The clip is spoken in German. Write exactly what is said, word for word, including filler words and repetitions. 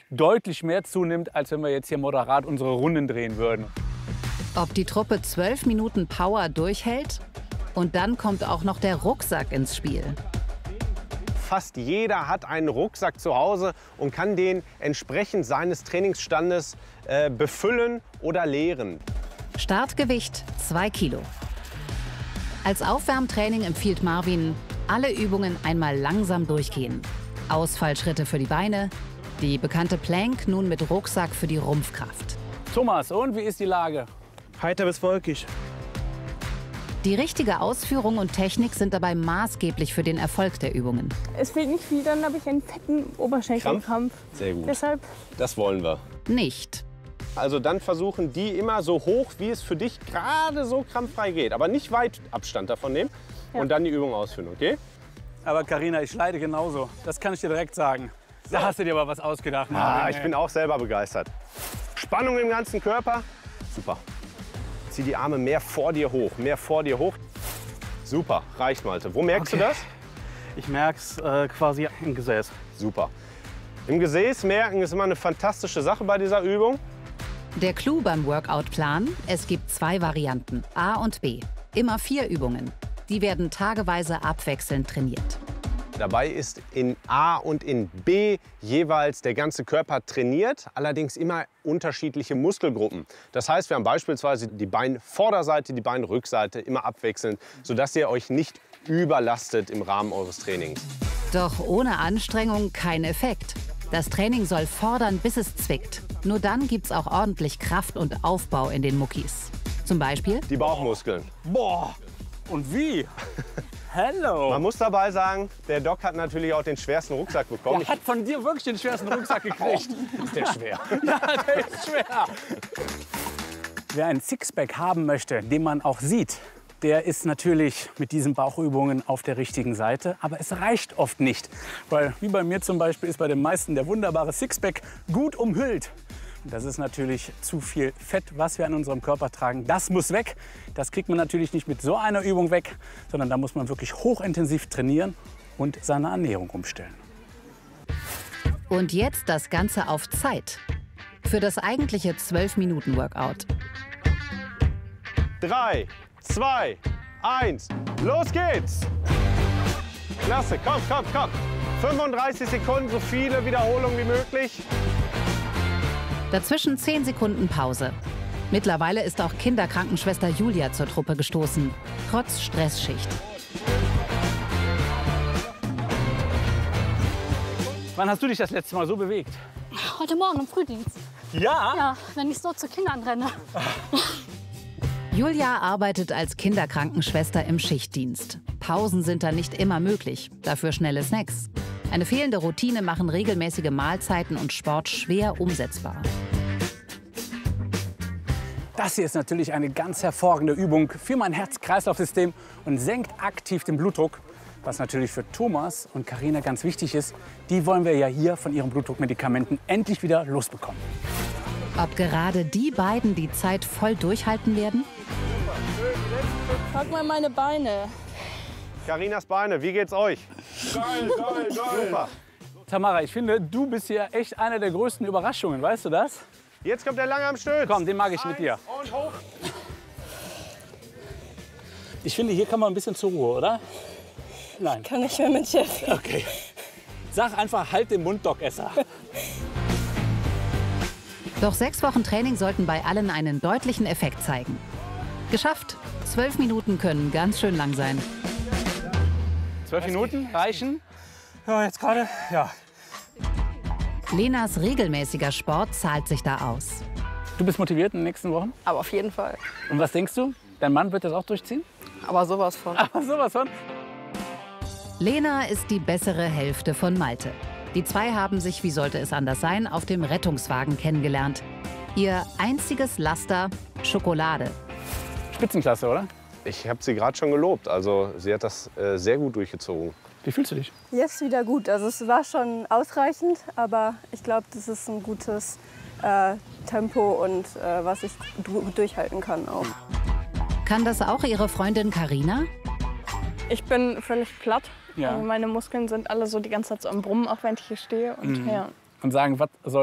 deutlich mehr zunimmt, als wenn wir jetzt hier moderat unsere Runden drehen würden. Ob die Truppe zwölf Minuten Power durchhält? Und dann kommt auch noch der Rucksack ins Spiel. Fast jeder hat einen Rucksack zu Hause und kann den entsprechend seines Trainingsstandes äh, befüllen oder leeren. Startgewicht zwei Kilo. Als Aufwärmtraining empfiehlt Marvin, alle Übungen einmal langsam durchgehen. Ausfallschritte für die Beine, die bekannte Plank nun mit Rucksack für die Rumpfkraft. Thomas, und wie ist die Lage? Heiter bis wolkig. Die richtige Ausführung und Technik sind dabei maßgeblich für den Erfolg der Übungen. Es fehlt nicht viel, dann habe ich einen fetten Oberschenkelkrampf. Sehr gut. Deshalb. Das wollen wir. Nicht. Also dann versuchen die immer so hoch, wie es für dich gerade so krampffrei geht. Aber nicht weit Abstand davon nehmen Ja. und dann die Übung ausführen, okay? Aber Carina, ich leide genauso. Das kann ich dir direkt sagen. Da hast du dir aber was ausgedacht. Ah, Marvin, ich ey. bin auch selber begeistert. Spannung im ganzen Körper. Super. Zieh die Arme mehr vor dir hoch, mehr vor dir hoch. Super, reicht, Malte. Wo merkst Okay. du das? Ich merke es äh, quasi im Gesäß. Super. Im Gesäß merken ist immer eine fantastische Sache bei dieser Übung. Der Clou beim Workout-Plan: Es gibt zwei Varianten, A und B. Immer vier Übungen. Die werden tageweise abwechselnd trainiert. Dabei ist in A und in B jeweils der ganze Körper trainiert, allerdings immer unterschiedliche Muskelgruppen. Das heißt, wir haben beispielsweise die Beinvorderseite, die Beinrückseite immer abwechselnd, sodass ihr euch nicht überlastet im Rahmen eures Trainings. Doch ohne Anstrengung kein Effekt. Das Training soll fordern, bis es zwickt. Nur dann gibt's auch ordentlich Kraft und Aufbau in den Muckis. Zum Beispiel Die Bauchmuskeln. Boah, und wie? Hello. Man muss dabei sagen, der Doc hat natürlich auch den schwersten Rucksack bekommen. Der hat von dir wirklich den schwersten Rucksack gekriegt. Ist der schwer? Ja, der ist schwer. Wer ein Sixpack haben möchte, den man auch sieht, der ist natürlich mit diesen Bauchübungen auf der richtigen Seite. Aber es reicht oft nicht. Weil, wie bei mir zum Beispiel, ist bei den meisten der wunderbare Sixpack gut umhüllt. Und das ist natürlich zu viel Fett, was wir an unserem Körper tragen. Das muss weg. Das kriegt man natürlich nicht mit so einer Übung weg, sondern da muss man wirklich hochintensiv trainieren und seine Ernährung umstellen. Und jetzt das Ganze auf Zeit. Für das eigentliche zwölf Minuten Workout. Drei, zwei, eins, los geht's! Klasse, komm, komm, komm. fünfunddreißig Sekunden, so viele Wiederholungen wie möglich. Dazwischen zehn Sekunden Pause. Mittlerweile ist auch Kinderkrankenschwester Julia zur Truppe gestoßen, trotz Stressschicht. Wann hast du dich das letzte Mal so bewegt? Heute Morgen im Frühdienst. Ja? Ja, wenn ich so zu Kindern renne. Julia arbeitet als Kinderkrankenschwester im Schichtdienst. Pausen sind da nicht immer möglich, dafür schnelle Snacks. Eine fehlende Routine machen regelmäßige Mahlzeiten und Sport schwer umsetzbar. Das hier ist natürlich eine ganz hervorragende Übung für mein Herz-Kreislauf-System und senkt aktiv den Blutdruck. Was natürlich für Thomas und Carina ganz wichtig ist, die wollen wir ja hier von ihren Blutdruckmedikamenten endlich wieder losbekommen. Ob gerade die beiden die Zeit voll durchhalten werden? Frag mal meine Beine. Carinas Beine, wie geht's euch? Geil, geil, geil. Super. Tamara, ich finde, du bist hier echt eine der größten Überraschungen, weißt du das? Jetzt kommt der Langarmstütz. Komm, den mag ich mit dir. Und hoch. Ich finde, hier kann man ein bisschen zur Ruhe, oder? Nein. Kann nicht mehr mit Chef. Okay. Sag einfach, halt den Mund, Doc Esser. Doch sechs Wochen Training sollten bei allen einen deutlichen Effekt zeigen. Geschafft. Zwölf Minuten können ganz schön lang sein. Zwölf Minuten reichen? Ja, jetzt gerade, ja. Lenas regelmäßiger Sport zahlt sich da aus. Du bist motiviert in den nächsten Wochen? Aber auf jeden Fall. Und was denkst du? Dein Mann wird das auch durchziehen? Aber sowas von. Aber sowas von. Lena ist die bessere Hälfte von Malte. Die zwei haben sich, wie sollte es anders sein, auf dem Rettungswagen kennengelernt. Ihr einziges Laster: Schokolade. Spitzenklasse, oder? Ich habe sie gerade schon gelobt. Also sie hat das äh, sehr gut durchgezogen. Wie fühlst du dich? Jetzt wieder gut. Also es war schon ausreichend, aber ich glaube, das ist ein gutes äh, Tempo und äh, was ich gut durchhalten kann auch. Kann das auch ihre Freundin Carina? Ich bin völlig platt. Ja. Also meine Muskeln sind alle so die ganze Zeit so am Brummen, auch wenn ich hier stehe. Und, Mhm. ja. Und sagen, was soll